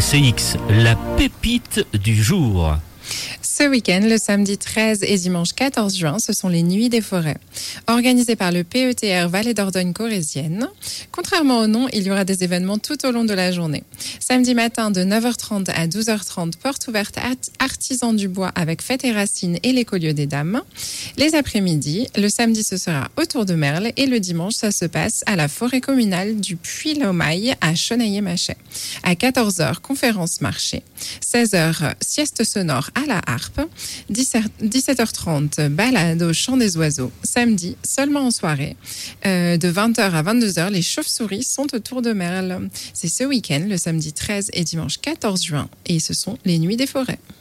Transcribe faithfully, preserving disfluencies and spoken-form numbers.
A C X, la pépite du jour. Ce week-end, le samedi treize et dimanche quatorze juin, ce sont les Nuits des forêts. Organisées par le P E T R Vallée d'Ordogne corrézienne. Contrairement au nom, il y aura des événements tout au long de la journée. Samedi matin de neuf heures trente à douze heures trente, porte ouverte artisans du bois avec Fête et Racines et l'écolieu des dames. Les après-midi, le samedi ce sera autour de Merle et le dimanche ça se passe à la forêt communale du Puy-l'Aumail à Chenaillé-Machet. À quatorze heures, conférence marché. seize heures, sieste sonore à la harpe. dix-sept heures trente, balade au chant des oiseaux. Samedi, seulement en soirée. Euh, de vingt heures à vingt-deux heures, les chauves-souris sont autour de Merle. C'est ce week-end, le samedi treize et dimanche quatorze juin. Et ce sont les Nuits des forêts.